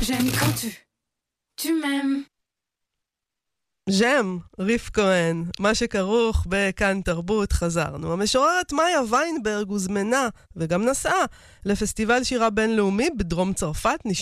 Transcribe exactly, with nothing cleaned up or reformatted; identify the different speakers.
Speaker 1: J'aime quand tu, tu m'aimes.
Speaker 2: ז'ם, ריף כהן, מה שכרוך בכאן תרבות, חזרנו. המשוררת מאיה ויינברג הוזמנה וגם נסעה לפסטיבל שירה בינלאומי בדרום צרפת,